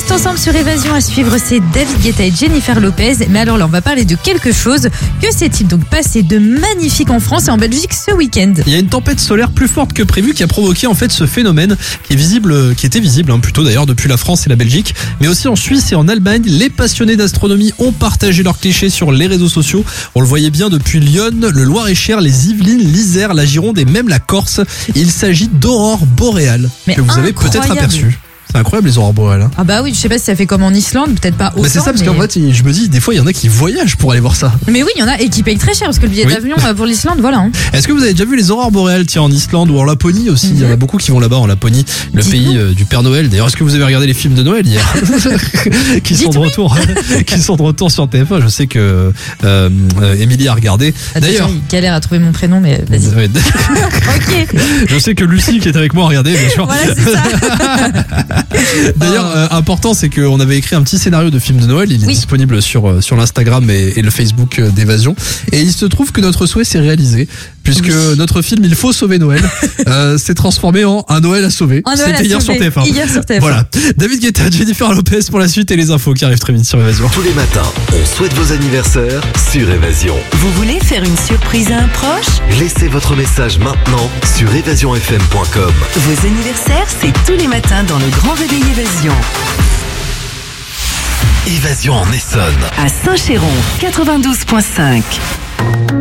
reste ensemble sur Évasion. À suivre, c'est David Guetta et Jennifer Lopez. Mais alors là, on va parler de quelque chose. Que s'est-il donc passé de magnifique en France et en Belgique ce week-end? Il y a une tempête solaire plus forte que prévu qui a provoqué en fait ce phénomène qui était visible plutôt d'ailleurs depuis la France et la Belgique, mais aussi en Suisse et en Allemagne. Les passionnés d'astronomie ont partagé leurs clichés sur les réseaux sociaux. On le voyait bien depuis Lyon, le Loir-et-Cher, les Yvelines, l'Isère, la Gironde et même la Corse. Il s'agit d'aurores boréales que vous avez peut-être aperçues. C'est incroyable les aurores boréales. Ah bah oui, je sais pas si ça fait comme en Islande, peut-être pas autant. Mais c'est ça, parce qu'en fait, je me dis, des fois, il y en a qui voyagent pour aller voir ça. Mais oui, il y en a et qui payent très cher, parce que le billet d'avion pour l'Islande, voilà. Est-ce que vous avez déjà vu les aurores boréales, tiens, en Islande ou en Laponie aussi? Il y en a beaucoup qui vont là-bas en Laponie, le pays du Père Noël. D'ailleurs, est-ce que vous avez regardé les films de Noël hier qui sont de retour sur TF1? Je sais que Émilie a regardé. D'ailleurs, il galère à trouver mon prénom, mais vas-y. Ok. Je sais que Lucie qui est avec moi a regardé, bien sûr. Voilà, c'est ça. D'ailleurs, important, c'est qu'on avait écrit un petit scénario de film de Noël. Il est disponible sur l'Instagram et le Facebook d'Évasion. Et il se trouve que notre souhait s'est réalisé, puisque notre film Il faut sauver Noël s'est transformé en Un Noël à sauver. C'était hier sur TF1. Voilà. David Guetta, Jennifer Lopez pour la suite et les infos qui arrivent très vite sur Évasion. Tous les matins, on souhaite vos anniversaires sur Évasion. Vous voulez faire une surprise à un proche? Laissez votre message maintenant sur évasionfm.com. Vos anniversaires, c'est tous les matins dans le Grand Réveil Évasion. Évasion en Essonne. À Saint-Chéron, 92.5.